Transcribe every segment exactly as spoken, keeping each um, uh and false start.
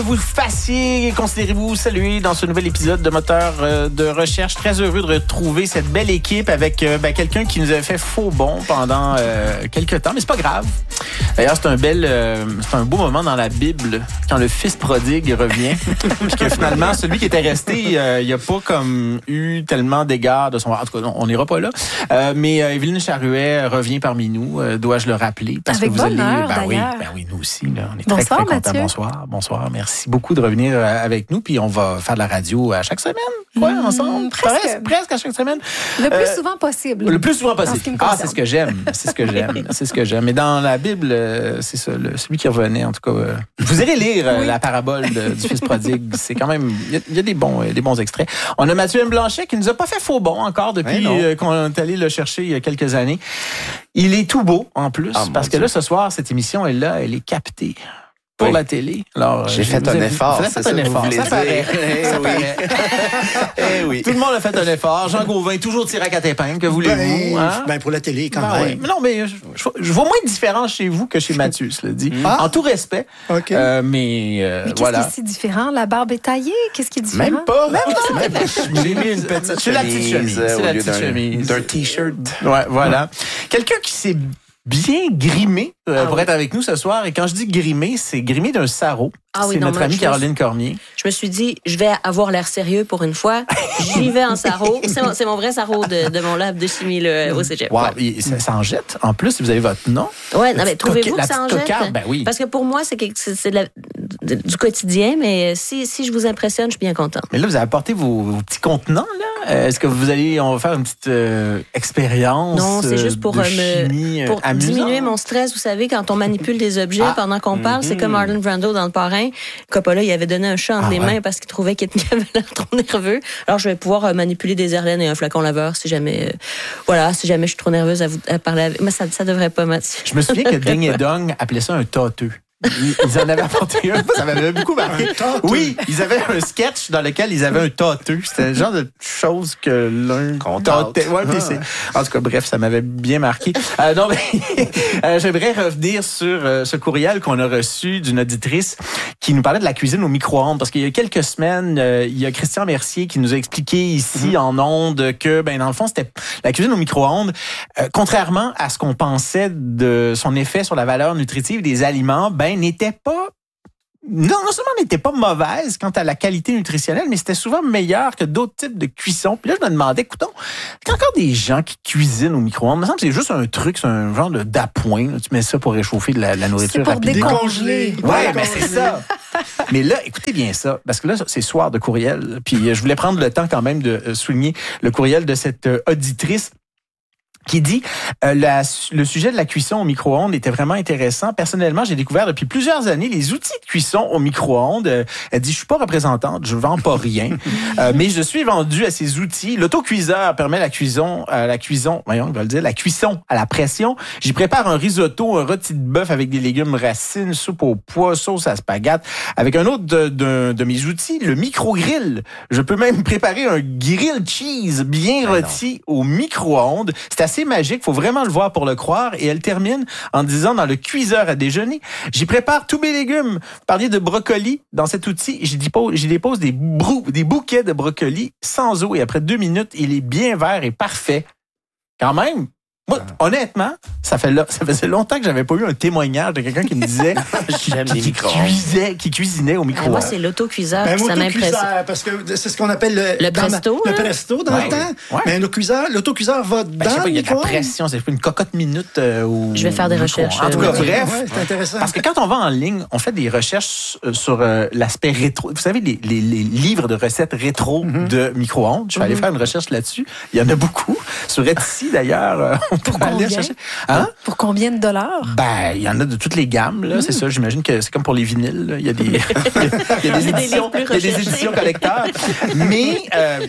Vous fassiez, considérez-vous saluer dans ce nouvel épisode de Moteur euh, de recherche. Très heureux de retrouver cette belle équipe avec euh, ben, quelqu'un qui nous avait fait faux bond pendant euh, quelques temps, mais c'est pas grave. D'ailleurs, c'est un bel, euh, c'est un beau moment dans la Bible quand le fils prodigue revient, puis que finalement celui qui était resté, euh, il n'y a pas comme eu tellement d'égards de son. En tout cas, on n'ira pas là. Euh, mais euh, Evelyne Charuet revient parmi nous, euh, dois-je le rappeler, parce avec que vous bonheur, allez. Ben oui, d'ailleurs. ben oui, nous aussi. Là, on est Bonsoir, très très contents. Mathieu. Bonsoir, bonsoir. Merci beaucoup de revenir euh, avec nous, puis on va faire de la radio à chaque semaine, quoi, Mmh, ensemble, presque. presque, presque à chaque semaine. Le plus Euh, souvent possible. Le plus souvent En ce possible. qui me Ah, concerne. c'est ce que j'aime. C'est ce que j'aime. C'est ce que j'aime. Mais dans la Bible, euh, c'est ça, le- celui qui revenait, en tout cas. Euh, vous irez lire euh, Oui. la parabole de- du fils prodigue. C'est quand même. Il y a, il y a des bons, euh, des bons extraits. On a Mathieu M. Blanchet qui nous a pas fait faux bon encore depuis Ouais, non. euh, qu'on est allé le chercher il y a quelques années. Il est tout beau en plus Ah, mon parce que Dieu. là, ce soir, cette émission est là, elle est captée. Pour Oui. la télé. Alors, J'ai euh, fait vous un avez- effort, Vous avez c'est fait ça un que vous effort. voulez Ça dire. paraît. Eh Ça oui. paraît. Eh oui. Tout le monde a fait un effort. Jean Gauvin, toujours tiré à quatre épingles. Que voulez-vous? Ben, hein? ben, pour la télé, quand Ben même. oui. Mais non, mais je, je- je vois moins de différence chez vous que chez Mathieu, cela dit. Ah. En tout respect. OK. Euh, mais euh, Mais qu'est-ce voilà. qui est si différent? La barbe est taillée? Qu'est-ce qui est différent? Même pas. Même pas. J'ai mis une petite C'est la petite chemise C'est au la lieu petite d'un, chemise. d'un t-shirt. Ouais, voilà. Quelqu'un qui s'est bien grimé euh, Ah pour oui. être avec nous ce soir. Et quand je dis grimé, c'est grimé d'un sarrau. Ah oui, c'est non, notre moi, amie je- Caroline Cormier. Je me suis dit, je vais avoir l'air sérieux pour une fois. J'y vais en sarrau. C'est mon, c'est mon vrai sarrau de, de mon lab de chimie là, au cégep. Wow, Ouais. et ça, ça en jette. En plus, si vous avez votre nom. Ouais, non, La mais petite trouvez-vous coquille- que ça la en petite jette? cocarde, ben oui. Parce que pour moi, c'est, quelque- c'est, c'est de la- de- du quotidien, mais si, si je vous impressionne, je suis bien contente. Mais là, vous avez apporté vos, vos petits contenants, là. Euh, Est-ce que vous allez, on va faire une petite euh, expérience Non, c'est juste pour, de euh, me- chimie euh, Pour amusante? diminuer mon stress, vous savez, quand on manipule des objets Ah. pendant qu'on parle, c'est Mhm. comme Marlon Brando dans Le Parrain. Coppola, il avait donné un chat entre Ah les ouais. mains parce qu'il trouvait qu'il avait l'air trop nerveux. Alors, je vais pouvoir euh, manipuler des Herlaines et un flacon laveur si jamais, euh, voilà, si jamais je suis trop nerveuse à, vous, à parler avec. Mais ça, ça devrait pas, Mathieu. Je me souviens que Ding et Dong appelaient ça un tâteux. Ils, ils en avaient apporté un. Ça m'avait beaucoup marqué. Un tâteux. Oui, ils avaient un sketch dans lequel ils avaient un tâteux. C'était le genre de chose que l'un Qu'on tâtait. tâte. Ouais, puis c'est- En tout cas, bref, ça m'avait bien marqué. Euh, non, mais euh, j'aimerais revenir sur euh, ce courriel qu'on a reçu d'une auditrice qui nous parlait de la cuisine au micro-ondes. Parce qu'il y a quelques semaines, euh, il y a Christian Mercier qui nous a expliqué ici en ondes que, ben, dans le fond, c'était la cuisine au micro-ondes. Euh, contrairement à ce qu'on pensait de son effet sur la valeur nutritive des aliments, ben, n'était pas non, non seulement n'était pas mauvaise quant à la qualité nutritionnelle, mais c'était souvent meilleur que d'autres types de cuisson. Puis là, je me demandais, écoutons, il y a encore des gens qui cuisinent au micro-ondes. Il me semble que c'est juste un truc, c'est un genre de d'appoint. là. Tu mets ça pour réchauffer de la, de la nourriture C'est pour rapidement. décongeler. Ouais, mais c'est ça. Mais là, écoutez bien ça, parce que là, c'est soir de courriel. Puis euh, je voulais prendre le temps quand même de euh, souligner le courriel de cette euh, auditrice qui dit euh, la, le sujet de la cuisson au micro-ondes était vraiment intéressant. Personnellement, j'ai découvert depuis plusieurs années les outils de cuisson au micro-ondes. Euh, elle dit, je suis pas représentante, je vends pas rien, euh, mais je suis vendue à ces outils. L'autocuiseur permet la cuisson, euh, la cuisson, voyons, on va le dire, la cuisson à la pression. J'y prépare un risotto, un rôti de bœuf avec des légumes racines, soupe au pois, sauce à spaghetti. Avec un autre de, de, de mes outils, le micro-grill. Je peux même préparer un grill cheese bien Ah rôti au micro-ondes. C'est assez magique, faut vraiment le voir pour le croire. Et elle termine en disant, dans le cuiseur à déjeuner, j'y prépare tous mes légumes. Vous parliez de brocoli. Dans cet outil, j'y dépose, j'y dépose des, brou, des bouquets de brocoli sans eau et après deux minutes, il est bien vert et parfait. Quand même. Moi, honnêtement, ça, fait là, ça faisait longtemps que j'avais pas eu un témoignage de quelqu'un qui me disait J'aime les qui, micro-ondes. cuisait, qui cuisinait au Ah, micro-ondes. moi, c'est l'autocuiseur, Ben, puis ça m'impressionne. autocuiseur, parce que c'est ce qu'on appelle le, Le dans presto, Le hein? presto dans Ouais, le temps. ouais. Mais l'autocuiseur, l'autocuiseur va Ben, je sais dans pas, il y le a de la micro-ondes. pression, c'est une cocotte minute euh, ou Je vais faire des recherches, En tout euh, cas, Mathieu. bref. Ouais, c'est intéressant. Parce que quand on va en ligne, on fait des recherches euh, sur euh, l'aspect rétro. Vous savez, les, les, les livres de recettes rétro de micro-ondes. Je suis allé faire une recherche là-dessus. Il y en a beaucoup. Sur Etsy, d'ailleurs, euh, on peut aller combien? chercher. Hein? Pour combien de dollars? Ben, il y en a de toutes les gammes, là. C'est ça, j'imagine que c'est comme pour les vinyles, là. Il y a des, il y a des des éditions, livres plus il y a des recherchés. éditions collecteurs. Mais, euh,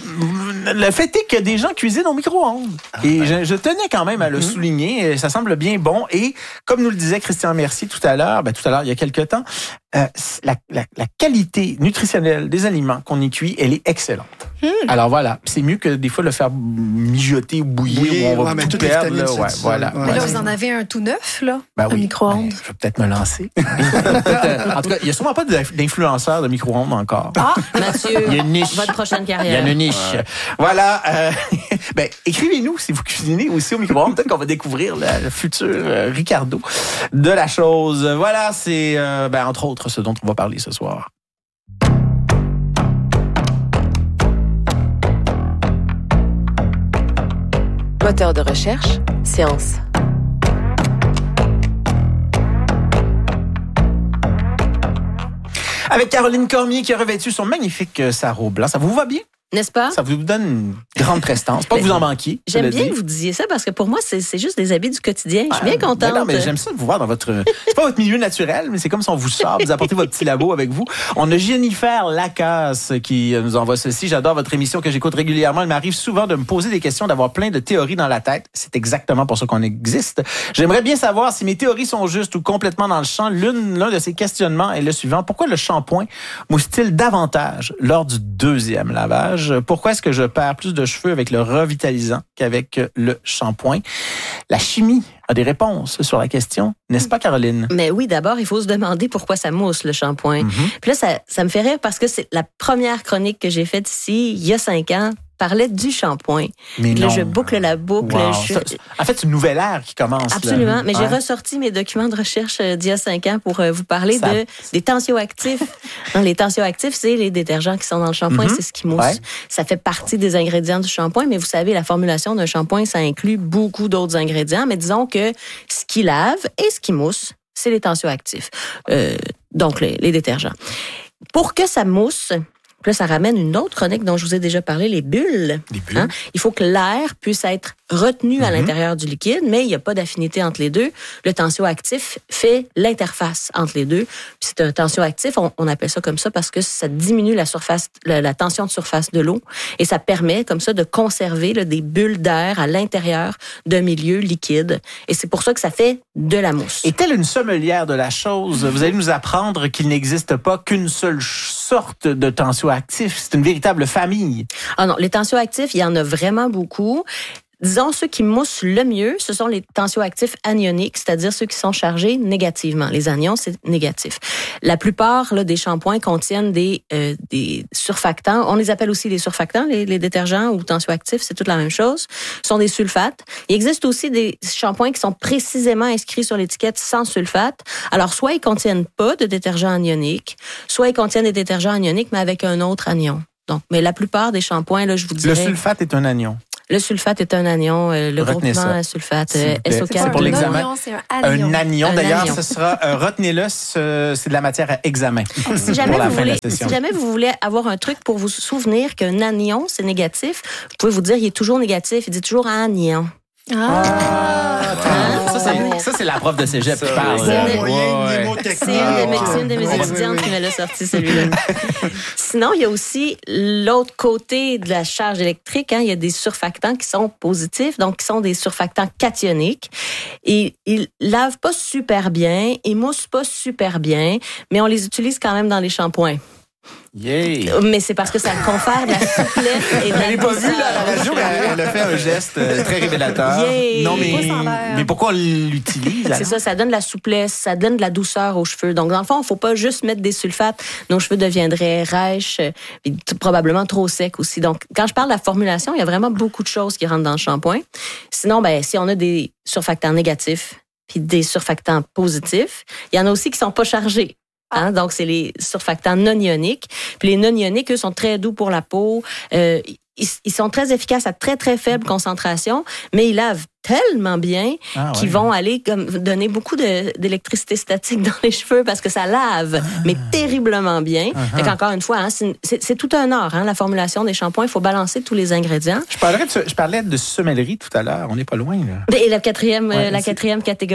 le fait est que des gens cuisinent au micro-ondes. Et je, je tenais quand même à le souligner. Ça semble bien bon. Et comme nous le disait Christian Mercier tout à l'heure, ben, tout à l'heure, il y a quelque temps, euh, la, la, la qualité nutritionnelle des aliments qu'on y cuit, elle est excellente. Hmm. Alors voilà, c'est mieux que des fois le faire mijoter ou bouillir, Bouillir, où on va ouais, mais tout toutes les perdre. vitamines, Là, c'est ouais, ça. voilà. Ouais. Mais là, Ouais. vous en avez un tout neuf, là, Ben un oui. micro-ondes. Ben, je vais peut-être me lancer. en tout cas, il n'y a sûrement pas d'influenceurs de micro-ondes encore. Ah, Mathieu, Il y a une niche. votre prochaine Il y a carrière. une niche. Voilà. Euh, ben, écrivez-nous si vous cuisinez aussi au micro-ondes. Peut-être qu'on va découvrir le, le futur euh, Ricardo de la chose. Voilà, c'est euh, ben, entre autres ce dont on va parler ce soir. Moteur de recherche, science. Avec Caroline Cormier qui a revêtu son magnifique euh, sarrau blanc. Ça vous va bien? N'est-ce pas? Ça vous donne une grande prestance. Pas que vous en manquiez. J'aime cela bien dit. que vous disiez ça parce que pour moi, c'est c'est juste des habits du quotidien. Je suis bien Ah, contente. ben non, mais j'aime ça de vous voir dans votre... C'est pas votre milieu naturel, mais c'est comme si on vous sort, vous apportez votre petit labo avec vous. On a Jennifer Lacasse qui nous envoie ceci. J'adore votre émission que j'écoute régulièrement. Il m'arrive souvent de me poser des questions, d'avoir plein de théories dans la tête. C'est exactement pour ça qu'on existe. J'aimerais bien savoir si mes théories sont justes ou complètement dans le champ. L'une, l'un de ces questionnements est le suivant. Pourquoi le shampoing mousse-t-il davantage lors du deuxième lavage? Pourquoi est-ce que je perds plus de cheveux avec le revitalisant qu'avec le shampoing? La chimie a des réponses sur la question, n'est-ce pas, Caroline? Mais oui, d'abord, il faut se demander pourquoi ça mousse, le shampoing. Mm-hmm. Puis là, ça, ça me fait rire parce que c'est la première chronique que j'ai faite ici, il y a cinq ans, parlait du shampoing. Mais Puis là, non. je boucle la boucle. Wow. Je- Ça, en fait, c'est une nouvelle ère qui commence. là. Absolument, mais j'ai Ouais. ressorti mes documents de recherche euh, d'il y a cinq ans pour euh, vous parler Ça- de des tensioactifs. Non, les tensioactifs, c'est les détergents qui sont dans le shampoing, Mhm. c'est ce qui mousse. Ouais. Ça fait partie des ingrédients du shampoing, mais vous savez, la formulation d'un shampoing, ça inclut beaucoup d'autres ingrédients, mais disons que ce qui lave et ce qui mousse, c'est les tensioactifs, euh, donc les, les détergents. Pour que ça mousse, puis là, ça ramène une autre chronique dont je vous ai déjà parlé, les bulles. Les bulles. Hein? Il faut que l'air puisse être retenu à Mhm. l'intérieur du liquide, mais il n'y a pas d'affinité entre les deux. Le tensioactif fait l'interface entre les deux. Puis c'est un tensioactif, on, on appelle ça comme ça parce que ça diminue la surface, la, la tension de surface de l'eau et ça permet comme ça de conserver là, des bulles d'air à l'intérieur d'un milieu liquide. Et c'est pour ça que ça fait de la mousse. Et telle une sommelière de la chose, vous allez nous apprendre qu'il n'existe pas qu'une seule ch- sorte de tensioactif. C'est une véritable famille. Ah non, les tensioactifs, il y en a vraiment beaucoup. Disons, ceux qui moussent le mieux, ce sont les tensioactifs anioniques, c'est-à-dire ceux qui sont chargés négativement. Les anions, c'est négatif. La plupart là, des shampoings contiennent des, euh, des surfactants. On les appelle aussi les surfactants, les, les détergents ou tensioactifs, c'est toute la même chose. Ce sont des sulfates. Il existe aussi des shampoings qui sont précisément inscrits sur l'étiquette sans sulfate. Alors, soit ils contiennent pas de détergents anioniques, soit ils contiennent des détergents anioniques, mais avec un autre anion. Donc, mais la plupart des shampoings, là, je vous Le dirais... sulfate est un anion. Le sulfate est un anion, euh, le Retenez groupement ça. sulfate, S'il euh, vous plaît. S O C'est quatre. pour l'examen. anion, c'est un anion. Un anion. Un D'ailleurs, anion. ce sera, euh, retenez-le, ce- c'est de la matière à examen. Si jamais, pour la vous fin de voulez, la session. si jamais vous voulez avoir un truc pour vous souvenir qu'un anion, c'est négatif, vous pouvez vous dire il est toujours négatif, il dit toujours anion. Ah. Ça, c'est, ça, c'est la prof de cégep qui parle. Bon là. moyen Ouais. mnémotechnique. C'est une de mes, c'est une de mes Ouais, étudiantes ouais, qui me l'a sorti, celui-là. Sinon, il y a aussi l'autre côté de la charge électrique. Hein. Il y a des surfactants qui sont positifs, donc qui sont des surfactants cationiques. Et ils lavent pas super bien, ils moussent pas super bien, mais on les utilise quand même dans les shampoings. Yeah. Mais c'est parce que ça confère de la souplesse et de Je la l'ai pas vu douceur. là, à la radio, mais elle, elle a fait un geste euh, très révélateur. Yeah. Non, mais, Pouce en l'air. mais pourquoi on l'utilise? C'est alors? ça, ça donne de la souplesse, ça donne de la douceur aux cheveux. Donc, dans le fond, il faut pas juste mettre des sulfates. Nos cheveux deviendraient rêches, euh, et t- probablement trop secs aussi. Donc, quand je parle de la formulation, il y a vraiment beaucoup de choses qui rentrent dans le shampoing. Sinon, ben, si on a des surfactants négatifs puis des surfactants positifs, il y en a aussi qui sont pas chargés. Hein? Donc, c'est les surfactants non ioniques. Puis les non ioniques, eux, sont très doux pour la peau. Euh, ils, ils sont très efficaces à très, très faible concentration, mais ils lavent tellement bien Ah, qu'ils ouais. vont aller comme donner beaucoup de, d'électricité statique dans les cheveux parce que ça lave, mais terriblement bien. Uh-huh. Fait qu'encore une fois, hein, c'est, une- c'est, c'est tout un art, hein, la formulation des shampoings. Il faut balancer tous les ingrédients. Je, parlerais de, je parlais de sommellerie tout à l'heure. On n'est pas loin, là. Et la quatrième, Ouais, euh, la c'est- quatrième catégorie,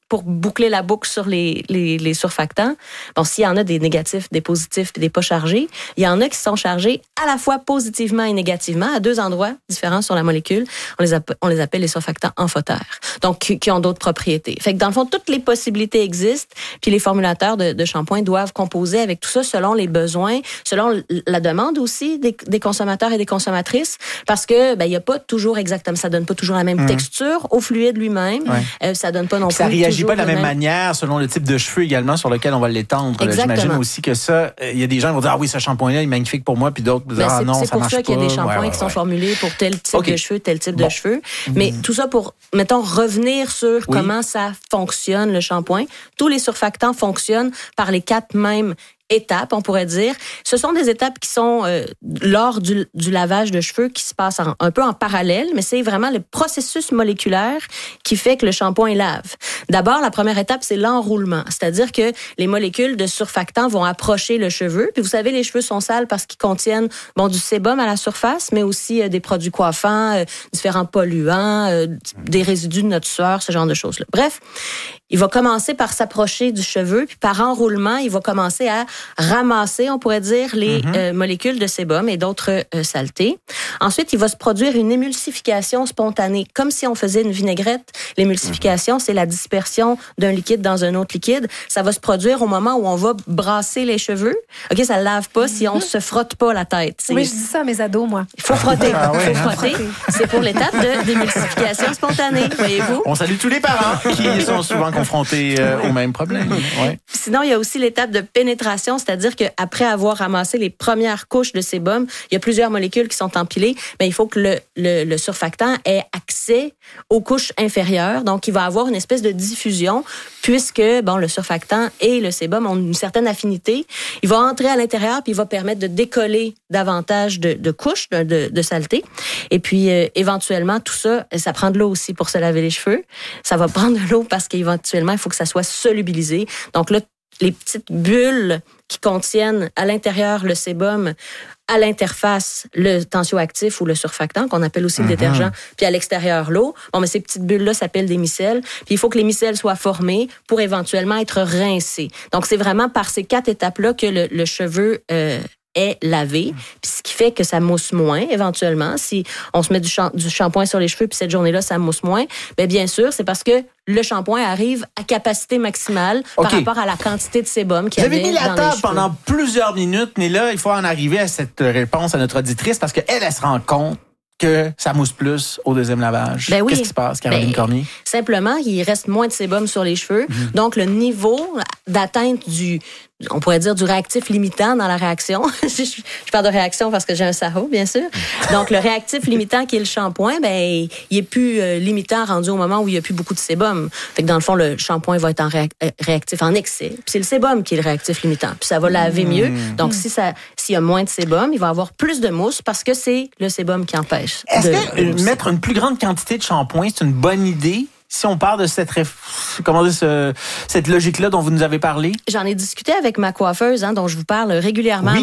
pour boucler la boucle sur les, les, les surfactants, bon, s'il y en a des négatifs, des positifs et des pas chargés, il y en a qui sont chargés à la fois positivement et négativement à deux endroits différents sur la molécule. On les appelle, on les appelle les surfactants amphotères, donc qui, qui ont d'autres propriétés. Fait que dans le fond, toutes les possibilités existent, puis les formulateurs de, de shampoing doivent composer avec tout ça selon les besoins, selon la demande aussi des, des consommateurs et des consommatrices, parce que ben il y a pas toujours exactement, ça donne pas toujours la même mmh. texture au fluide lui-même, ouais. euh, ça donne pas non plus ça réagit pas de la même, même manière selon le type de cheveux également sur lequel on va l'étendre. J'imagine aussi que ça, il y a des gens qui vont dire ah oui, ce shampoing-là il est magnifique pour moi, puis d'autres vont dire ben, ah non, ça c'est pour marche ça qu'il y a pas. des shampoings ouais, ouais, qui sont ouais. formulés pour tel type okay. de cheveux, tel type bon. de cheveux. Mais mmh. tout ça pour, mettons, revenir sur oui. comment ça fonctionne, le shampoing. Tous les surfactants fonctionnent par les quatre mêmes étapes, on pourrait dire. Ce sont des étapes qui sont euh, lors du, du lavage de cheveux qui se passent en, un peu en parallèle, mais c'est vraiment le processus moléculaire qui fait que le shampoing lave. D'abord, la première étape, c'est l'enroulement, c'est-à-dire que les molécules de surfactants vont approcher le cheveu. Puis vous savez, les cheveux sont sales parce qu'ils contiennent bon du sébum à la surface, mais aussi euh, des produits coiffants, euh, différents polluants, euh, des résidus de notre sueur, ce genre de choses-là. Bref, il va commencer par s'approcher du cheveu, puis par enroulement, il va commencer à ramasser, on pourrait dire, les mm-hmm. euh, molécules de sébum et d'autres euh, saletés. Ensuite, il va se produire une émulsification spontanée, comme si on faisait une vinaigrette. L'émulsification, mm-hmm. c'est la dispersion d'un liquide dans un autre liquide. Ça va se produire au moment où on va brasser les cheveux. OK, ça ne lave pas mm-hmm. si on ne se frotte pas la tête. C'est... Oui, je dis ça à mes ados, moi. Il faut frotter. Ah ouais, il faut hein? frotter. C'est pour l'étape de, d'émulsification spontanée, voyez-vous. On salue tous les parents qui sont souvent confrontés euh, au même problème. Ouais. Sinon, il y a aussi l'étape de pénétration, c'est-à-dire qu'après avoir ramassé les premières couches de sébum, il y a plusieurs molécules qui sont empilées, mais il faut que le, le, le surfactant ait accès aux couches inférieures. Donc, il va avoir une espèce de diffusion puisque bon, le surfactant et le sébum ont une certaine affinité. Il va entrer à l'intérieur puis il va permettre de décoller davantage de, de couches de, de, de saleté. Et puis, euh, éventuellement, tout ça, ça prend de l'eau aussi pour se laver les cheveux. Ça va prendre de l'eau parce qu'éventuellement, il faut que ça soit solubilisé. Donc là, les petites bulles qui contiennent à l'intérieur le sébum, à l'interface le tensioactif ou le surfactant, qu'on appelle aussi mm-hmm. le détergent, puis à l'extérieur l'eau. Bon, mais ces petites bulles-là s'appellent des micelles. Puis il faut que les micelles soient formées pour éventuellement être rincées. Donc, c'est vraiment par ces quatre étapes-là que le, le cheveu euh, est lavé, puis ce qui fait que ça mousse moins éventuellement. Si on se met du, champ, du shampoing sur les cheveux, puis cette journée-là, ça mousse moins, bien, bien sûr, c'est parce que le shampoing arrive à capacité maximale okay. par rapport à la quantité de sébum qu'il y avait dans les cheveux. Vous avez mis la table pendant plusieurs minutes, mais là, il faut en arriver à cette réponse à notre auditrice parce qu'elle, elle se rend compte que ça mousse plus au deuxième lavage. Ben oui. Qu'est-ce qui se passe, Caroline ben, Cormier? Simplement, il reste moins de sébum sur les cheveux. Mmh. Donc, le niveau d'atteinte du, on pourrait dire, du réactif limitant dans la réaction. je, je parle de réaction parce que j'ai un sarreau, bien sûr. Donc, le réactif limitant qui est le shampoing, ben, il est plus euh, limitant rendu au moment où il n'y a plus beaucoup de sébum. Fait que dans le fond, le shampoing va être en réac- réactif en excès. Puis c'est le sébum qui est le réactif limitant. Puis ça va laver mmh. mieux. Donc, mmh. si ça, s'il y a moins de sébum, il va avoir plus de mousse parce que c'est le sébum qui empêche. Est-ce de, que de mettre une plus grande quantité de shampoing, c'est une bonne idée? Si on part de cette, comment dire, ce, cette logique-là dont vous nous avez parlé? J'en ai discuté avec ma coiffeuse, hein, dont je vous parle régulièrement. Oui.